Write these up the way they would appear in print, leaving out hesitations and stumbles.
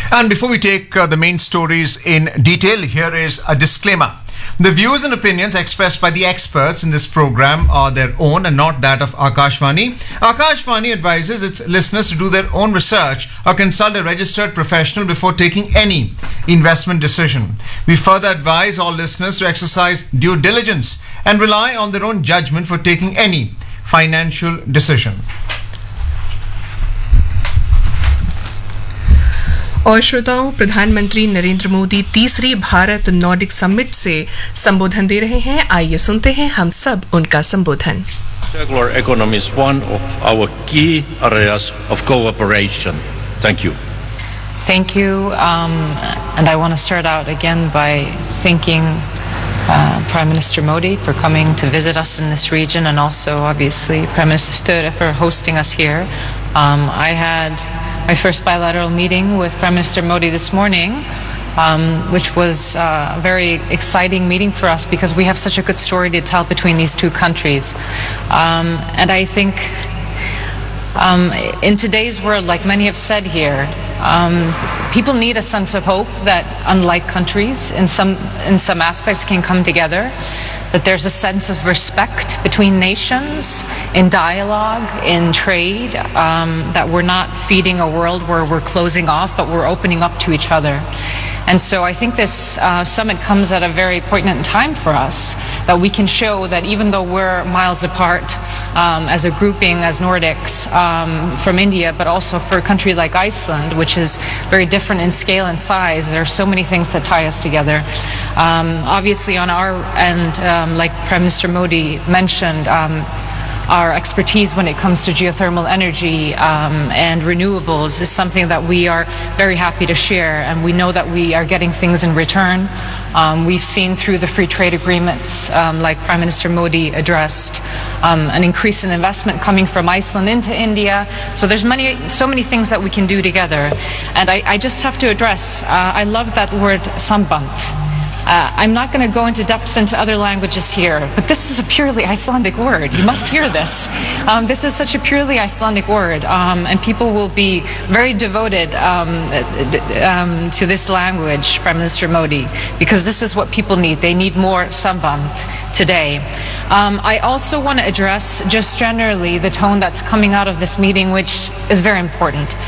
And before we take the main stories in detail, here is a disclaimer. The views and opinions expressed by the experts in this program are their own and not that of Akashvani. Akashvani advises its listeners to do their own research or consult a registered professional before taking any investment decision. We further advise all listeners to exercise due diligence and rely on their own judgment for taking any financial decision. और श्रोताओं, प्रधानमंत्री नरेंद्र मोदी तीसरी Bharat Nordic summit से संबोधन दे रहे हैं। आइए सुनते हैं हम सब उनका संबोधन। Circular economy is one of our key areas of cooperation. Thank you. Thank you, and I want to start out again by thanking Prime Minister Modi for coming to visit us in this region, and also obviously Prime Minister Sture for hosting us here. I had my first bilateral meeting with Prime Minister Modi this morning, which was a very exciting meeting for us because we have such a good story to tell between these two countries. And I think in today's world, like many have said here, people need a sense of hope that unlike countries in some aspects can come together, that there's a sense of respect between nations in dialogue, in trade, that we're not feeding a world where we're closing off, but we're opening up to each other. And so I think this summit comes at a very poignant time for us, that we can show that even though we're miles apart as a grouping, as Nordics from India, but also for a country like Iceland, which is very different in scale and size, there are so many things that tie us together. Obviously on our end, like Prime Minister Modi mentioned, our expertise when it comes to geothermal energy and renewables is something that we are very happy to share, and we know that we are getting things in return. We've seen through the free trade agreements, like Prime Minister Modi addressed, an increase in investment coming from Iceland into India. So there's so many things that we can do together. And I just have to address, I love that word samband. I'm not going to go into depths into other languages here, but this is a purely Icelandic word. You must hear this. This is such a purely Icelandic word, and people will be very devoted to this language, Prime Minister Modi, because this is what people need. They need more samband today. I also want to address just generally the tone that's coming out of this meeting, which is very important.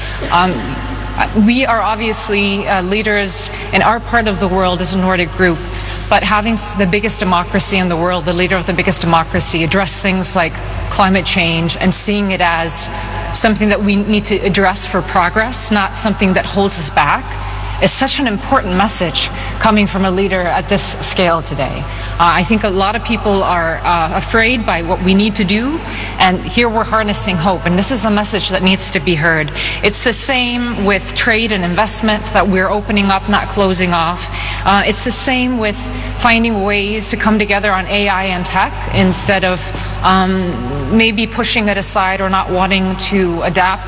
We are obviously leaders in our part of the world as a Nordic group, but having the biggest democracy in the world, the leader of the biggest democracy, address things like climate change and seeing it as something that we need to address for progress, not something that holds us back, is such an important message coming from a leader at this scale today. I think a lot of people are afraid by what we need to do, and here we're harnessing hope, and this is a message that needs to be heard. It's the same with trade and investment, that we're opening up, not closing off. It's the same with finding ways to come together on AI and tech instead of maybe pushing it aside or not wanting to adapt